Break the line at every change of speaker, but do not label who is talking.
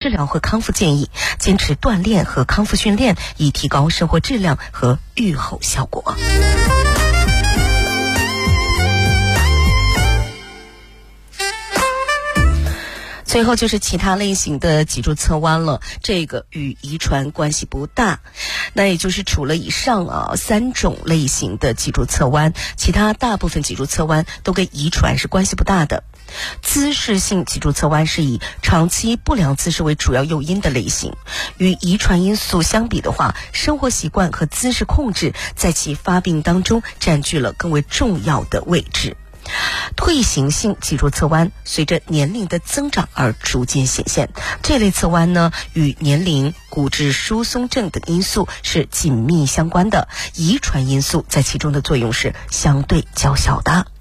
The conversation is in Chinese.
治疗和康复建议，坚持锻炼和康复训练，以提高生活质量和预后效果。最后就是其他类型的脊柱侧弯了，这个与遗传关系不大。那也就是除了以上3种类型的脊柱侧弯，其他大部分脊柱侧弯都跟遗传是关系不大的。姿势性脊柱侧弯是以长期不良姿势为主要诱因的类型，与遗传因素相比的话，生活习惯和姿势控制在其发病当中占据了更为重要的位置。退行性脊柱侧弯随着年龄的增长而逐渐显现，这类侧弯呢与年龄、骨质疏松症等因素是紧密相关的，遗传因素在其中的作用是相对较小的。